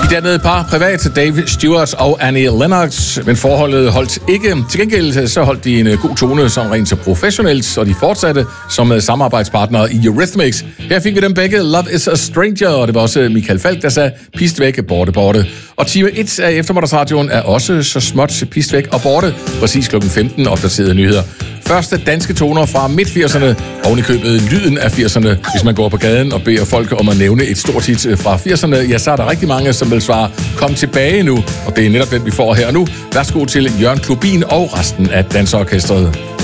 dannede par privat, Dave Stewart og Annie Lennox, men forholdet holdt ikke. Til gengæld så holdt de en god tone som rent så professionelt, og de fortsatte som samarbejdspartnere i Eurythmics. Her fik vi dem begge, Love is a Stranger, og det var også Michael Falch, der sagde pist væk, borte. Og time 1 af eftermiddagsradioen er også så småt pist væk og borte, præcis kl. 15 opdaterede nyheder. Første danske toner fra midt-80'erne, oven i købet lyden af 80'erne. Hvis man går på gaden og beder folk om at nævne et stort hit fra 80'erne, ja, så er der rigtig mange, som vil svare, kom tilbage nu. Og det er netop den, vi får her og nu. Værsgo til Jørgen Klubin og resten af dansorkestret.